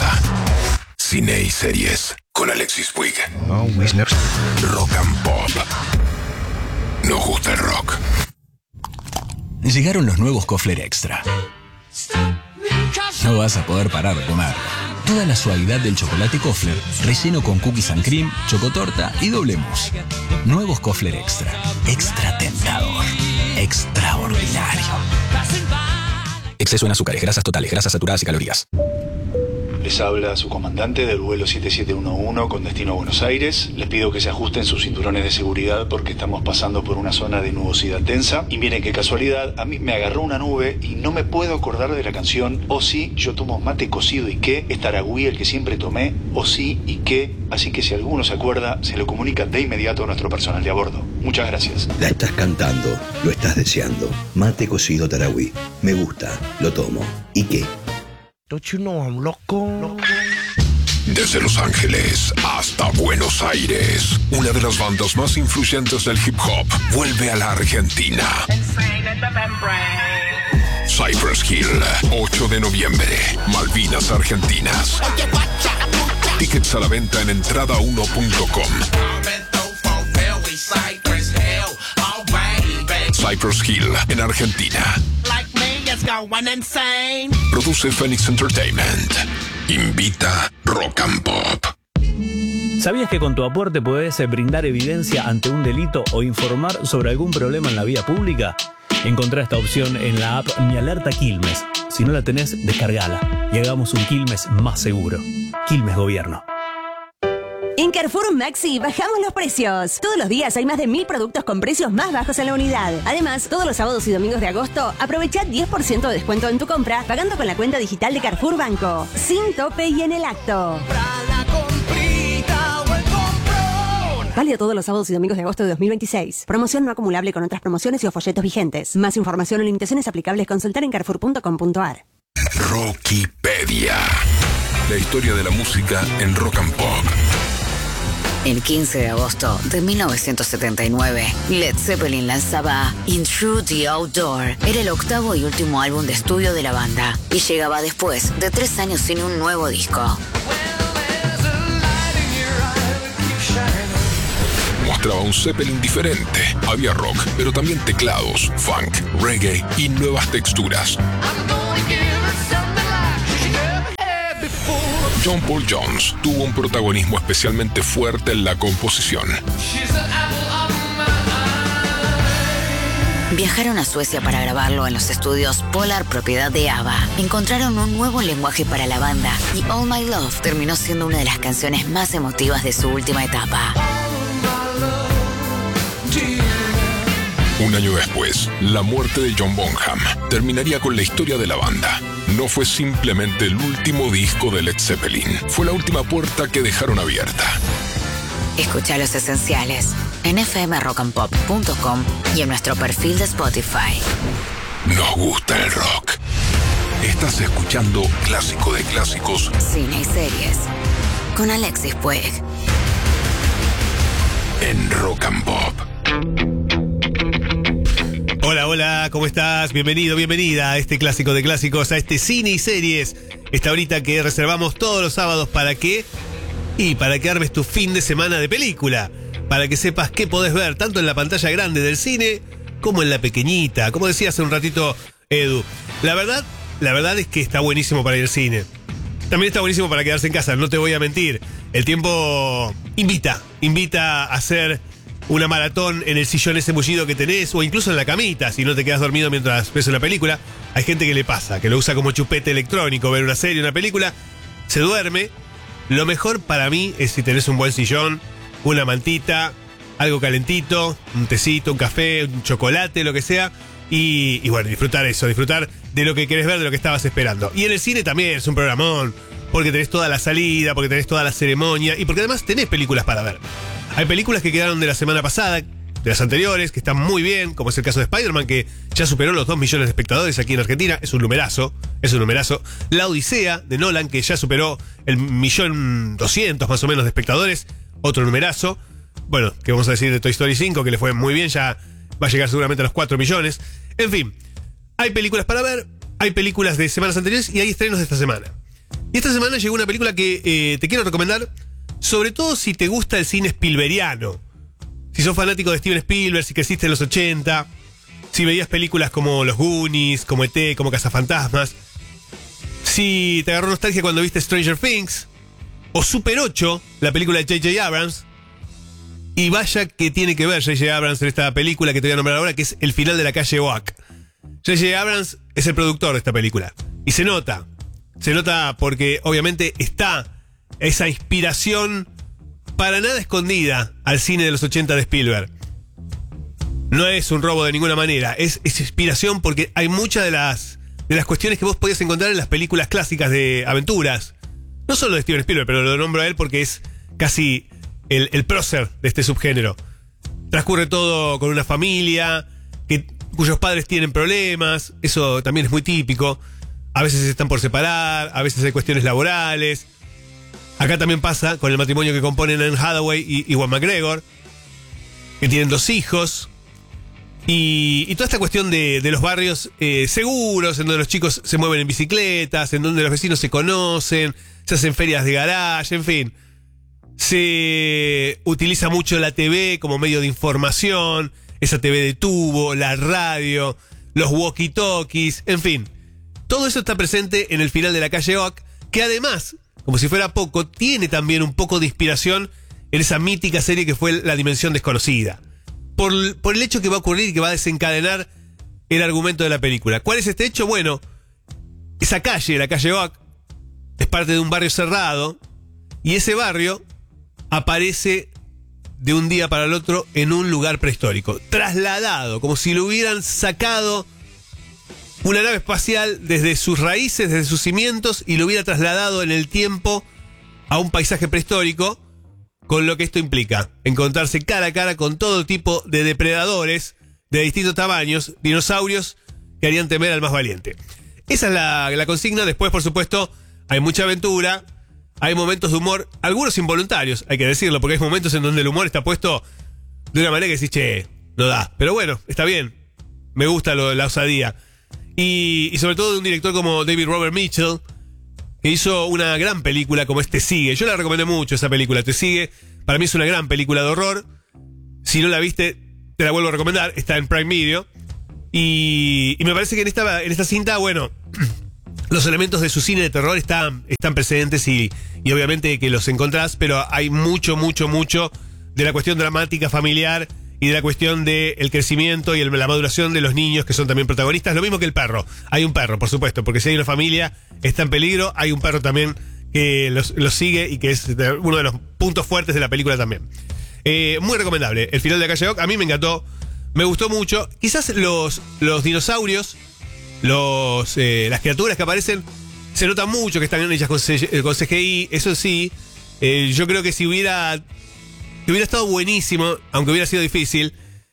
casa. Cine y series con Alexis Puig. Rock and Pop. Nos gusta el rock. Llegaron los nuevos Kofler Extra. No vas a poder parar de comer. Toda la suavidad del chocolate Kofler, relleno con cookies and cream, chocotorta y doble mousse. Nuevos Kofler Extra. Extra tentador. Extraordinario. Exceso en azúcares, grasas totales, grasas saturadas y calorías. Les habla su comandante del vuelo 7711 con destino a Buenos Aires. Les pido que se ajusten sus cinturones de seguridad porque estamos pasando por una zona de nubosidad densa. Y miren qué casualidad, a mí me agarró una nube y no me puedo acordar de la canción O sí, yo tomo mate cocido y qué, es Taragüí el que siempre tomé, O sí y qué. Así que si alguno se acuerda, se lo comunica de inmediato a nuestro personal de a bordo. Muchas gracias. La estás cantando, lo estás deseando. Mate cocido Taragüí. Me gusta, lo tomo. ¿Y qué? Don't you know I'm loco? Desde Los Ángeles hasta Buenos Aires, una de las bandas más influyentes del hip hop vuelve a la Argentina. Cypress Hill, 8 de noviembre, Malvinas Argentinas. Tickets a la venta en entrada1.com. Cypress Hill en Argentina. Produce Phoenix Entertainment. Invita Rock and Pop. ¿Sabías que con tu aporte podés brindar evidencia ante un delito o informar sobre algún problema en la vía pública? Encontrá esta opción en la app Mi Alerta Quilmes. Si no la tenés, descargala y hagamos un Quilmes más seguro. Quilmes Gobierno. En Carrefour Maxi bajamos los precios. Todos los días hay más de 1000 productos con precios más bajos en la unidad. Además, todos los sábados y domingos de agosto, aprovecha 10% de descuento en tu compra pagando con la cuenta digital de Carrefour Banco. Sin tope y en el acto. Válido todos los sábados y domingos de agosto de 2026. Promoción no acumulable con otras promociones y o folletos vigentes. Más información o limitaciones aplicables consultar en carrefour.com.ar. Rockipedia. La historia de la música en Rock and Pop. El 15 de agosto de 1979, Led Zeppelin lanzaba Into the Outdoor. Era el octavo y último álbum de estudio de la banda y llegaba después de 3 años sin un nuevo disco. Mostraba un Zeppelin diferente. Había rock, pero también teclados, funk, reggae y nuevas texturas. John Paul Jones tuvo un protagonismo especialmente fuerte en la composición. Viajaron a Suecia para grabarlo en los estudios Polar, propiedad de ABBA. Encontraron un nuevo lenguaje para la banda y All My Love terminó siendo una de las canciones más emotivas de su última etapa. Un año después, la muerte de John Bonham terminaría con la historia de la banda. No fue simplemente el último disco de Led Zeppelin, fue la última puerta que dejaron abierta. Escucha Los Esenciales en fmrockandpop.com y en nuestro perfil de Spotify. Nos gusta el rock. Estás escuchando Clásico de Clásicos. Cine y series con Alexis Puig. En Rock and Pop. Hola, hola, ¿cómo estás? Bienvenido, bienvenida a este Clásico de Clásicos, a este Cine y Series. Esta horita que reservamos todos los sábados para que armes tu fin de semana de película. Para que sepas qué podés ver tanto en la pantalla grande del cine como en la pequeñita. Como decía hace un ratito Edu. La verdad es que está buenísimo para ir al cine. También está buenísimo para quedarse en casa, no te voy a mentir. El tiempo invita a hacer una maratón en el sillón ese mullido que tenés o incluso en la camita si no te quedas dormido mientras ves una película. Hay gente que le pasa, que lo usa como chupete electrónico, ver una serie, una película, se duerme. Lo mejor para mí es si tenés un buen sillón, una mantita, algo calentito, un tecito, un café, un chocolate, lo que sea. Y bueno, disfrutar de lo que querés ver, de lo que estabas esperando. Y en el cine también es un programón, porque tenés toda la salida, porque tenés toda la ceremonia y porque además tenés películas para ver. Hay películas que quedaron de la semana pasada, de las anteriores, que están muy bien, como es el caso de Spider-Man, que ya superó los 2 millones de espectadores aquí en Argentina. Es un numerazo. La Odisea de Nolan, que ya superó el 1.200.000 más o menos de espectadores. Otro numerazo. Bueno, ¿qué vamos a decir de Toy Story 5? Que le fue muy bien, ya va a llegar seguramente a los 4 millones. En fin, hay películas para ver, hay películas de semanas anteriores y hay estrenos de esta semana. Y esta semana llegó una película que te quiero recomendar, sobre todo si te gusta el cine spielbergiano. Si sos fanático de Steven Spielberg, si creciste en los 80, si veías películas como Los Goonies, como E.T., como Cazafantasmas, si te agarró nostalgia cuando viste Stranger Things, o Super 8, la película de J.J. Abrams. Y vaya que tiene que ver J.J. Abrams en esta película que te voy a nombrar ahora, que es El final de la calle Oak. J.J. Abrams es el productor de esta película. Y se nota porque obviamente está esa inspiración para nada escondida al cine de los 80 de Spielberg. No es un robo de ninguna manera, es inspiración porque hay muchas de las cuestiones que vos podías encontrar en las películas clásicas de aventuras. No solo de Steven Spielberg, pero lo nombro a él porque es casi el prócer de este subgénero. Transcurre todo con una familia cuyos padres tienen problemas, eso también es muy típico. A veces están por separar, a veces hay cuestiones laborales. Acá también pasa con el matrimonio que componen Anne Hathaway y Ewan McGregor, que tienen 2 hijos. Y toda esta cuestión de los barrios seguros, en donde los chicos se mueven en bicicletas, en donde los vecinos se conocen, se hacen ferias de garage, en fin. Se utiliza mucho la TV como medio de información, esa TV de tubo, la radio, los walkie-talkies, en fin. Todo eso está presente en El final de la calle Oak, que además, como si fuera poco, tiene también un poco de inspiración en esa mítica serie que fue La Dimensión Desconocida. Por el hecho que va a ocurrir y que va a desencadenar el argumento de la película. ¿Cuál es este hecho? Bueno, esa calle, la calle Oak, es parte de un barrio cerrado, y ese barrio aparece de un día para el otro en un lugar prehistórico, trasladado, como si lo hubieran sacado una nave espacial desde sus raíces, desde sus cimientos, y lo hubiera trasladado en el tiempo a un paisaje prehistórico, con lo que esto implica: encontrarse cara a cara con todo tipo de depredadores de distintos tamaños, dinosaurios que harían temer al más valiente. Esa es la consigna. Después, por supuesto, hay mucha aventura, hay momentos de humor, algunos involuntarios, hay que decirlo, porque hay momentos en donde el humor está puesto de una manera que decís, che, no da. Pero bueno, está bien, me gusta la osadía. Y sobre todo de un director como David Robert Mitchell, que hizo una gran película como Te Sigue. Yo la recomendé mucho, esa película, Te Sigue. Para mí es una gran película de horror. Si no la viste, te la vuelvo a recomendar. Está en Prime Video. Y me parece que en esta cinta, bueno, los elementos de su cine de terror están presentes y obviamente que los encontrás, pero hay mucho de la cuestión dramática familiar y de la cuestión del crecimiento y la maduración de los niños, que son también protagonistas. Lo mismo que el perro. Hay un perro, por supuesto, porque si hay una familia está en peligro. Hay un perro también que los sigue y que es uno de los puntos fuertes de la película también. Muy recomendable. El final de la calle Oak, a mí me encantó. Me gustó mucho. Quizás los dinosaurios, las criaturas que aparecen, se nota mucho que están hechas con CGI. Eso sí, yo creo que si hubiera estado buenísimo, aunque hubiera sido difícil,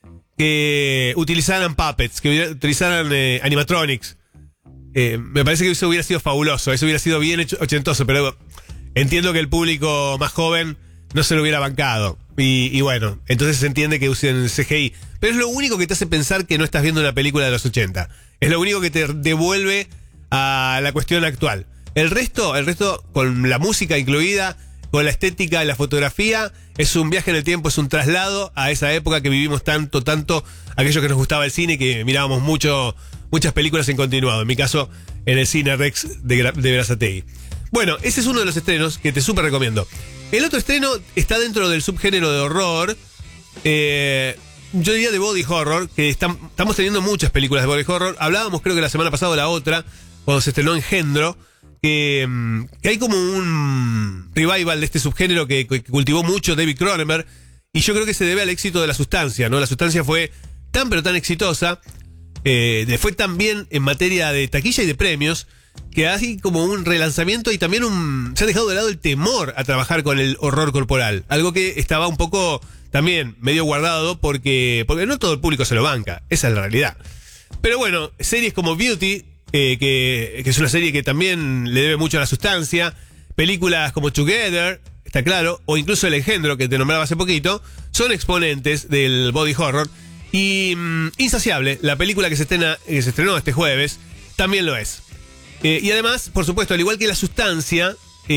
que utilizaran puppets, que utilizaran animatronics. Me parece que eso hubiera sido fabuloso, eso hubiera sido bien ochentoso, pero entiendo que el público más joven no se lo hubiera bancado. Y bueno, entonces se entiende que usen CGI. Pero es lo único que te hace pensar que no estás viendo una película de los 80. Es lo único que te devuelve a la cuestión actual. El resto, con la música incluida, con la estética, la fotografía, es un viaje en el tiempo, es un traslado a esa época que vivimos tanto, aquellos que nos gustaba el cine, que mirábamos muchas películas en continuado. En mi caso, en el Cine Rex de Berazategui. Bueno, ese es uno de los estrenos que te súper recomiendo. El otro estreno está dentro del subgénero de horror. Yo diría de body horror, que estamos teniendo muchas películas de body horror. Hablábamos, creo que la semana pasada o la otra, cuando se estrenó Engendro, que hay como un revival de este subgénero que cultivó mucho David Cronenberg, y yo creo que se debe al éxito de La Sustancia, ¿no? La Sustancia fue tan pero tan exitosa, fue tan bien en materia de taquilla y de premios, que hay como un relanzamiento y también se ha dejado de lado el temor a trabajar con el horror corporal, algo que estaba un poco también medio guardado porque no todo el público se lo banca, esa es la realidad. Pero bueno, series como Beauty, que es una serie que también le debe mucho a La Sustancia, películas como Together, está claro, o incluso El Engendro, que te nombraba hace poquito, son exponentes del body horror. Y Insaciable, la película que se estrenó este jueves, también lo es. Y además, por supuesto, al igual que La Sustancia,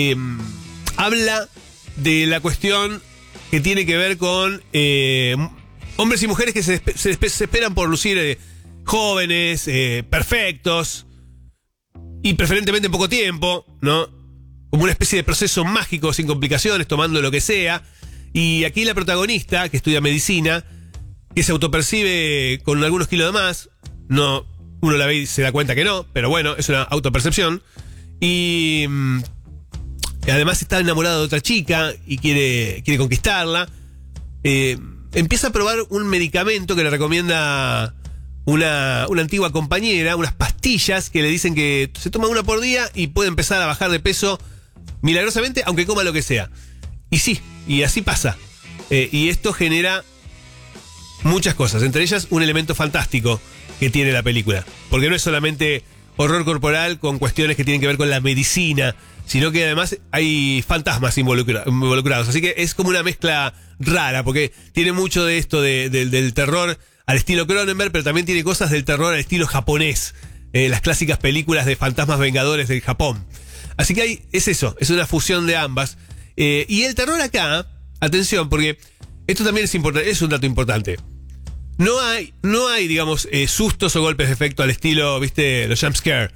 habla de la cuestión que tiene que ver con hombres y mujeres que se esperan por lucir jóvenes, perfectos, y preferentemente en poco tiempo, ¿no? Como una especie de proceso mágico, sin complicaciones, tomando lo que sea. Y aquí la protagonista, que estudia medicina, que se autopercibe con algunos kilos de más, no, uno la ve y se da cuenta que no, pero bueno, es una autopercepción. Y además está enamorada de otra chica y quiere conquistarla. Empieza a probar un medicamento que le recomienda una antigua compañera, unas pastillas que le dicen que se toma una por día y puede empezar a bajar de peso milagrosamente, aunque coma lo que sea. Y sí, y así pasa. Y esto genera muchas cosas, entre ellas un elemento fantástico que tiene la película. Porque no es solamente horror corporal con cuestiones que tienen que ver con la medicina, sino que además hay fantasmas involucrados. Así que es como una mezcla rara, porque tiene mucho de esto del terror al estilo Cronenberg, pero también tiene cosas del terror al estilo japonés. Las clásicas películas de fantasmas vengadores del Japón. Así que es eso, es una fusión de ambas. Y el terror acá, atención, porque esto también es un dato importante. No hay, digamos, sustos o golpes de efecto al estilo, viste, los jumpscare.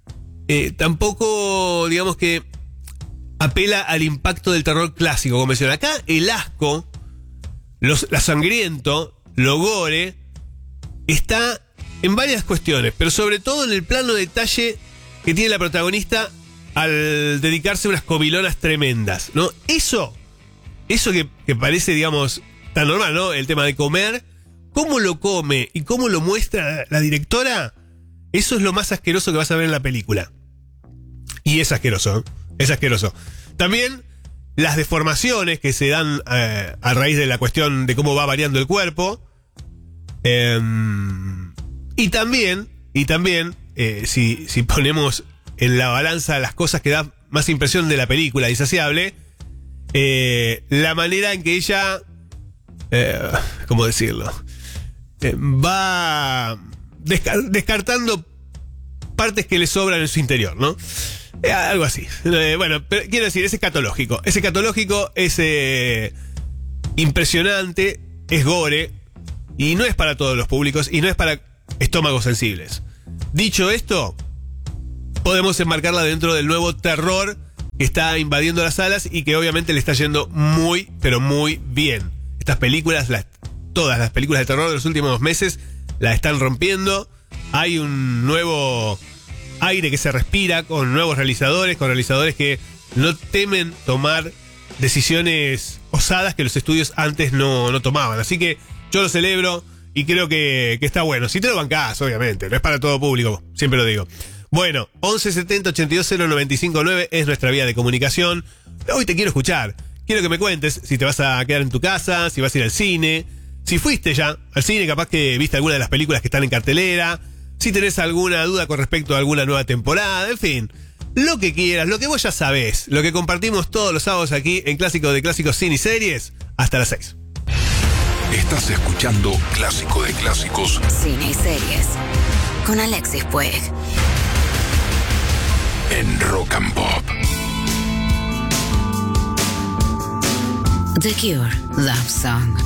Tampoco, digamos que apela al impacto del terror clásico, como mencioné. Acá el asco, la sangriento, lo gore, está en varias cuestiones, pero sobre todo en el plano de detalle que tiene la protagonista al dedicarse a unas comilonas tremendas, ¿no? Eso que parece, digamos, tan normal, ¿no? El tema de comer, cómo lo come y cómo lo muestra la directora, eso es lo más asqueroso que vas a ver en la película. Y es asqueroso, ¿eh? Es asqueroso. También las deformaciones que se dan a raíz de la cuestión de cómo va variando el cuerpo. Y también, si ponemos en la balanza las cosas que dan más impresión de la película, Insaciable, la manera en que ella, ¿cómo decirlo? Va descartando partes que le sobran en su interior, ¿no? Algo así. Bueno, pero quiero decir, es escatológico. Es escatológico, es impresionante, es gore, y no es para todos los públicos, y no es para estómagos sensibles. Dicho esto, podemos enmarcarla dentro del nuevo terror que está invadiendo las salas y que obviamente le está yendo muy, pero muy bien. Estas películas, todas las películas de terror de los últimos meses la están rompiendo. Hay un nuevo aire que se respira con nuevos realizadores, con realizadores que no temen tomar decisiones osadas que los estudios antes no tomaban. Así que yo lo celebro y creo que está bueno. Si te lo bancás, obviamente, no es para todo público, siempre lo digo. Bueno, 1170-820959 es nuestra vía de comunicación. Hoy te quiero escuchar. Quiero que me cuentes si te vas a quedar en tu casa, si vas a ir al cine, si fuiste ya al cine, capaz que viste alguna de las películas que están en cartelera, si tenés alguna duda con respecto a alguna nueva temporada, en fin, lo que quieras, lo que vos ya sabés, lo que compartimos todos los sábados aquí en Clásico de Clásicos Cine y Series, hasta las 6. Estás escuchando Clásico de Clásicos Cine y Series con Alexis Puig en Rock and Pop. The Cure, Love Song.